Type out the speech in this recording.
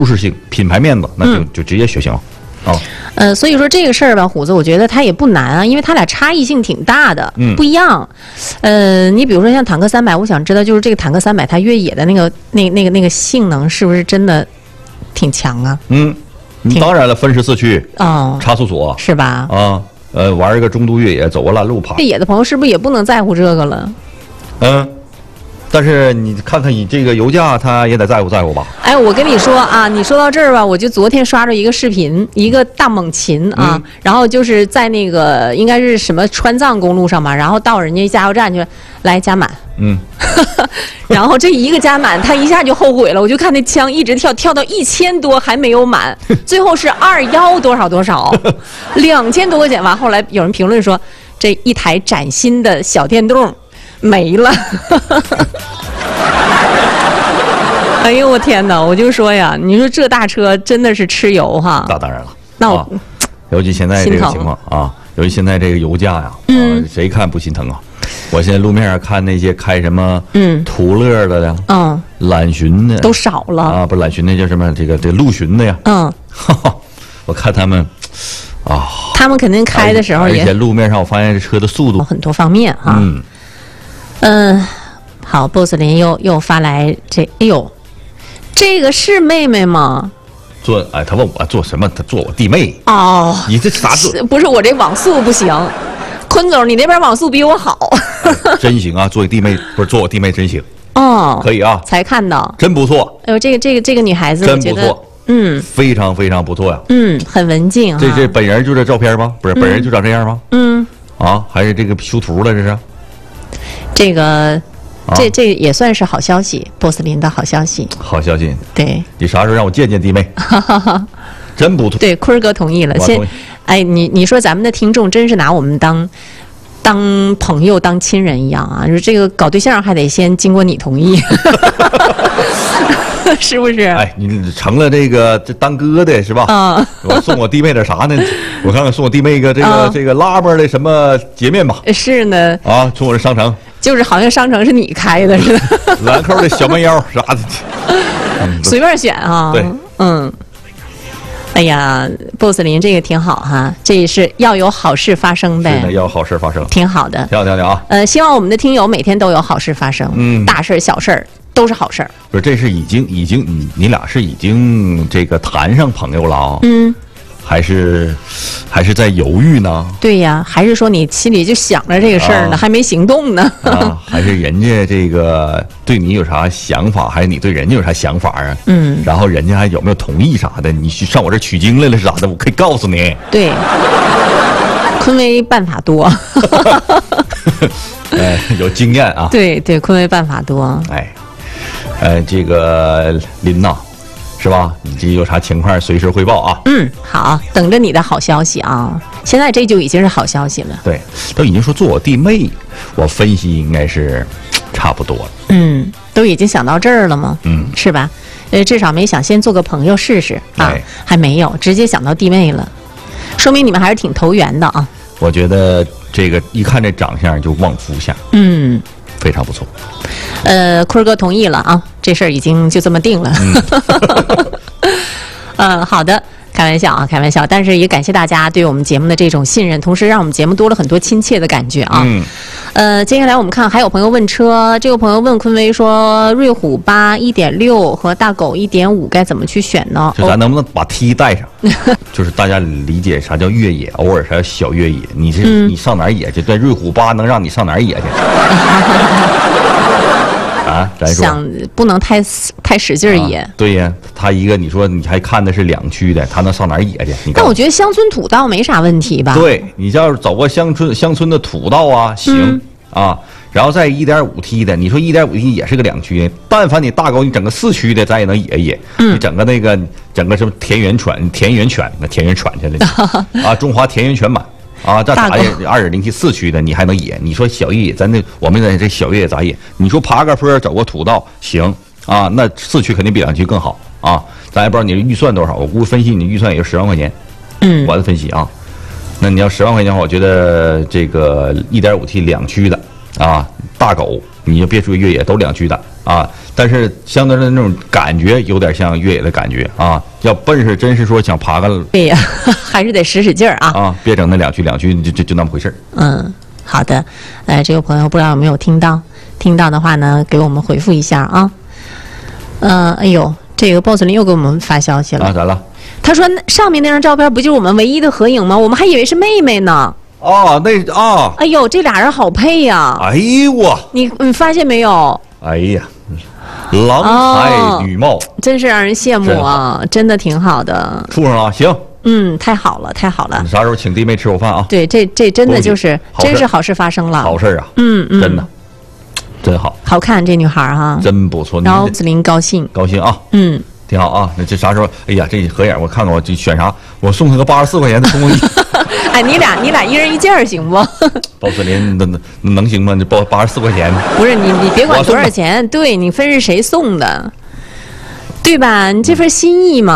舒适性、品牌面子，那就直接学行啊。 所以说这个事儿吧，虎子，我觉得它也不难啊，因为它俩差异性挺大的，不一样。你比如说像坦克300，我想知道就是这个坦克300它越野的那个性能是不是真的挺强啊？ 当然了，分14区差速锁是吧？ 玩一个中度越野，走个烂路爬。 越野的朋友是不是也不能在乎这个了？ 但是你看看你这个油价，他也得在乎吧？ 哎，我跟你说啊，你说到这儿吧，我就昨天刷着一个视频，一个大猛禽啊，然后就是在那个应该是什么川藏公路上嘛，然后到人家加油站去来加满，然后这一个加满，他一下就后悔了，我就看那枪一直跳到1000多还没有满，最后是21多少，2000多块钱吧。后来有人评论说，这一台崭新的小电动没了。哎呦我天哪！我就说呀，你说这大车真的是吃油哈。 那当然了， 那我尤其现在这个情况啊，尤其现在这个油价呀，谁看不心疼啊？我现在路面上看那些开什么途乐的呀，揽巡的都少了啊， 不是揽巡的叫什么？这陆巡的呀，我看他们啊， 他们肯定开的时候也， 而且路面上我发现这车的速度很多方面哈，好 ，boss 林又发来这，哎呦，这个是妹妹吗？ 他问我做什么？他做我弟妹。 哦， 你这啥做？ 不是我这网速不行，坤总，你那边网速比我好。 真行啊，做弟妹不是做我弟妹真行。可以啊， 才看到， 真不错。 哎呦，这个女孩子， 真不错，非常非常不错呀。 很文静。 这本人就这照片吗？不是，本人就长这样吗？还是这个修图了？这是？ 这个。这也算是好消息，波斯林的好消息。 好消息， 对， 你啥时候让我见见弟妹？真不错。 对，坤儿哥同意了。哎，你说咱们的听众真是拿我们当朋友、当亲人一样啊！说这个搞对象还得先经过你同意，是不是？ 哎，你成了这当哥的是吧？我送我弟妹点啥呢？我看看送我弟妹一个这个拉面的什么洁面吧。 是呢。 从我这商城。 就是好像商城是你开的似的， 兰蔻的小蛮腰啥的， 随便选啊。 对， 哎呀 ，boss 林这个挺好哈，这也是要有好事发生呗。 是的，要有好事发生， 挺好的。 挺好啊。 希望我们的听友每天都有好事发生，大事小事都是好事。 不是，这是已经你俩是已经这个谈上朋友了啊？还是在犹豫呢？ 对呀，还是说你心里就想着这个事儿呢，还没行动呢？ 还是人家这个对你有啥想法，还是你对人家有啥想法啊？然后人家还有没有同意啥的？你上我这取经来了是咋的？我可以告诉你。 对，坤威办法多。 有经验啊。 对，坤威办法多。 这个林呐。是吧？你这有啥情况随时汇报啊？ 好，等着你的好消息啊！现在这就已经是好消息了。 对，都已经说做我弟妹，我分析应该是差不多了。 都已经想到这儿了吗？是吧？至少没想先做个朋友试试啊，还没有，直接想到弟妹了，说明你们还是挺投缘的啊。 我觉得这个一看这长相就旺夫相，非常不错。 坤哥同意了啊，这事儿已经就这么定了。好的，开玩笑啊，开玩笑。但是也感谢大家对我们节目的这种信任，同时让我们节目多了很多亲切的感觉啊。接下来我们看还有朋友问车，这个朋友问坤威说，瑞虎8 1.6和大狗 1.5该怎么去选呢？ 就咱能不能把 T 带上？就是大家理解啥叫越野，偶尔啥叫小越野。你上哪儿野去？对，瑞虎8能让你上哪儿野去？咱说想不能太使劲儿野。 对呀，他一个你说你还看的是2驱的，他能上哪儿野去？ 但我觉得乡村土道没啥问题吧？ 对，你要是走过乡村的土道啊，行啊。然后再 1.5T 的，你说 1.5T 也是个2驱的，但凡你大狗你整个4驱的，咱也能野一野。你整个什么田园犬去了啊，中华田园犬版。这咋野2.0T 4驱的你还能野？你说小越野，我们这小越野咋野？你说爬个坡走过土道行啊？那4驱肯定比2驱更好啊！咱也不知道你的预算多少，我估计分析你预算也就10万块钱。我的分析啊，那你要10万块钱的话，我觉得这个 1.5T 2驱的啊，大狗你就别说越野，都2驱的啊， 但是相对的那种感觉有点像越野的感觉啊。要奔是真是说想爬个， 对呀，还是得使使劲儿啊。 啊，别整那两驱，就那么回事儿。 嗯，好的。这个朋友不知道有没有听到？听到的话呢，给我们回复一下啊。哎呦，这个 boss 林又给我们发消息了。 啊，咋了？ 他说上面那张照片不就是我们唯一的合影吗？我们还以为是妹妹呢。 哦，那啊， 哎呦，这俩人好配呀！ 哎呦我， 你发现没有？ 哎呀，郎才女貌， 真是让人羡慕啊！真的挺好的。 处上了，行。 太好了，太好了。 啥时候请弟妹吃口饭啊？ 对，这真的就是真是好事发生了。 好事啊！真的，真好。 好看这女孩哈， 真不错。 然后子林高兴， 高兴啊。挺好啊。那这啥时候？哎呀，这合影我看看，我这选啥？我送他个84块钱的冲锋衣。 哎，你俩一人一件行不？ 包子林能行吗？这包84块钱。 不是你别管多少钱，对你分是谁送的，对吧？你这份心意嘛。